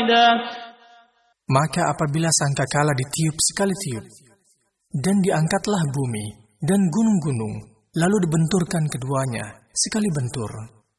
واحدا. Maka apabila sangkakala ditiup sekali tiup, dan diangkatlah bumi dan gunung-gunung, lalu dibenturkan keduanya sekali bentur.